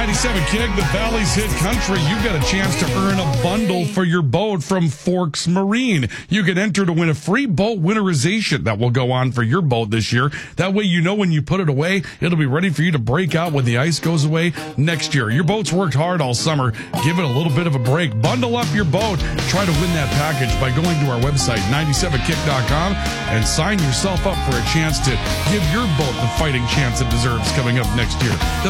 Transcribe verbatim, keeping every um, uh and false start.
ninety-seven Kick, the Valley's Hit Country. You've got a chance to earn a bundle for your boat from Forks Marine. You can enter to win a free boat winterization that will go on for your boat this year. That way you know when you put it away, it'll be ready for you to break out when the ice goes away next year. Your boat's worked hard all summer. Give it a little bit of a break. Bundle up your boat. Try to win that package by going to our website, ninety-seven kick dot com, and sign yourself up for a chance to give your boat the fighting chance it deserves coming up next year. The